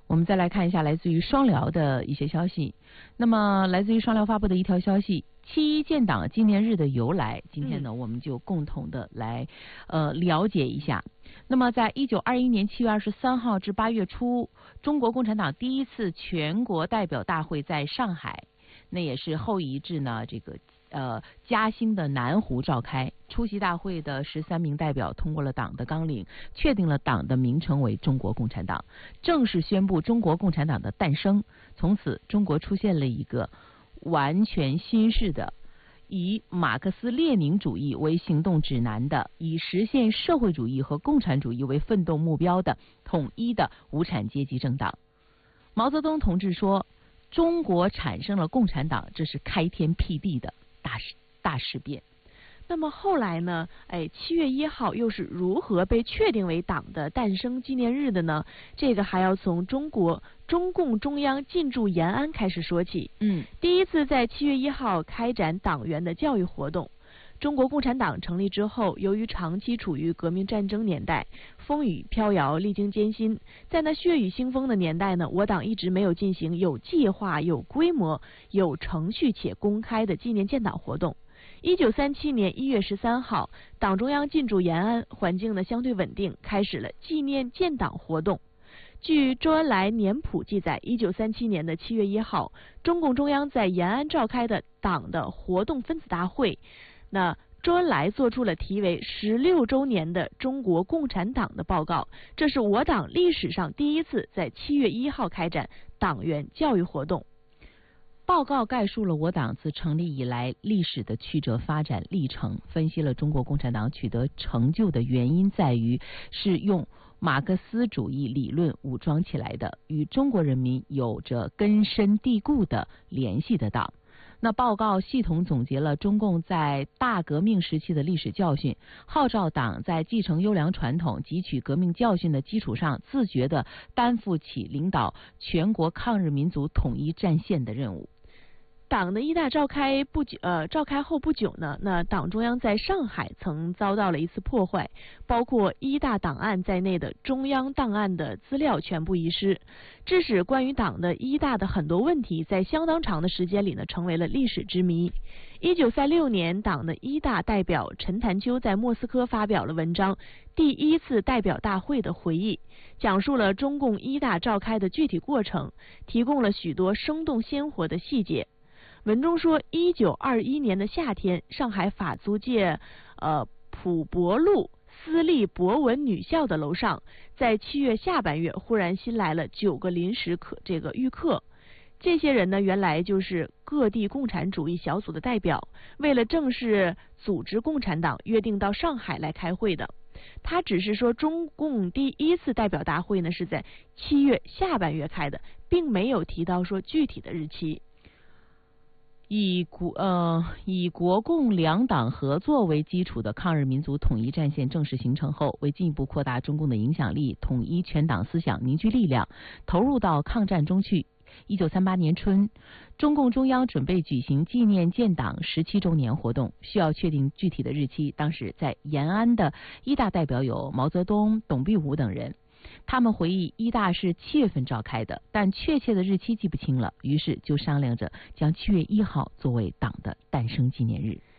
我们再来看一下来自于双辽的一些消息。那么来自于双辽发布的一条消息，7.1建党纪念日的由来，今天呢我们就共同的来了解一下。那么在1921年7月23号至8月初，中国共产党第一次全国代表大会在上海，那也是后移至呢这个嘉兴的南湖召开。出席大会的13名代表通过了党的纲领，确定了党的名称为中国共产党，正式宣布中国共产党的诞生。从此中国出现了一个完全新式的以马克思列宁主义为行动指南的，以实现社会主义和共产主义为奋斗目标的统一的无产阶级政党。毛泽东同志说，中国产生了共产党，这是开天辟地的大事变。 那么后来呢？7月1号又是如何被确定为党的诞生纪念日的呢？这个还要从中共中央进驻延安开始说起。第一次在7月1号开展党员的教育活动。中国共产党成立之后，由于长期处于革命战争年代，风雨飘摇，历经艰辛，在那血雨腥风的年代呢，我党一直没有进行有计划、有规模、有程序且公开的纪念建党活动。1937年1月13号，党中央进驻延安，环境呢相对稳定，开始了纪念建党活动。据周恩来年谱记载，1937年的7月1号，中共中央在延安召开的党的活动分子大会，那周恩来做出了题为16周年的中国共产党的报告，这是我党历史上第一次在7月1号开展党员教育活动。 报告概述了我党自成立以来历史的曲折发展历程，分析了中国共产党取得成就的原因在于是用马克思主义理论武装起来的，与中国人民有着根深蒂固的联系的党。那报告系统总结了中共在大革命时期的历史教训，号召党在继承优良传统、汲取革命教训的基础上，自觉地担负起领导全国抗日民族统一战线的任务。 党的一大召开后不久呢，那党中央在上海曾遭到了一次破坏，包括一大档案在内的中央档案的资料全部遗失，致使关于党的一大的很多问题在相当长的时间里呢成为了历史之谜。1936年，党的一大代表陈潭秋在莫斯科发表了文章《第一次代表大会的回忆》，讲述了中共一大召开的具体过程，提供了许多生动鲜活的细节。文中说，1921年的夏天，上海法租界普博路私立博文女校的楼上，在7月下半月忽然新来了9个临时预客。这些人呢，原来就是各地共产主义小组的代表，为了正式组织共产党，约定到上海来开会的。他只是说中共第一次代表大会呢是在7月下半月开的，并没有提到说具体的日期。 以国共两党合作为基础的抗日民族统一战线正式形成后，为进一步扩大中共的影响力，统一全党思想，凝聚力量，投入到抗战中去。1938年春，中共中央准备举行纪念建党17周年活动，需要确定具体的日期。当时在延安的一大代表有毛泽东、董必武等人。他们回忆，一大是7月份召开的，但确切的日期记不清了，于是就商量着将7月1号作为党的诞生纪念日。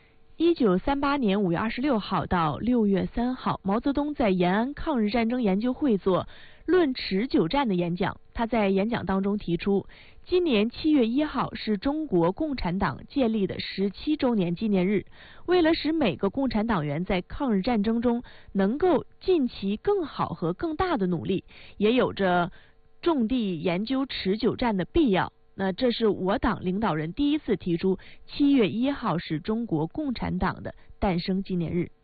1938年5月26号到6月3号，毛泽东在延安抗日战争研究会做论持久战的演讲。他在演讲当中提出，今年7月1号是中国共产党建立的17周年纪念日。为了使每个共产党员在抗日战争中能够尽其更好和更大的努力，也有着重地研究持久战的必要。那这是我党领导人第一次提出7月1号是中国共产党的诞生纪念日。